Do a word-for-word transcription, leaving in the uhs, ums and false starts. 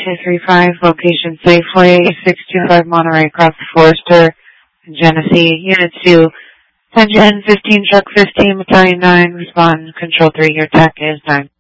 two three five, location Safeway, six two five Monterey across the Forester, Genesee. Unit two, Attention fifteen, Truck fifteen, Battalion nine, respond, Control three, your tech is nine.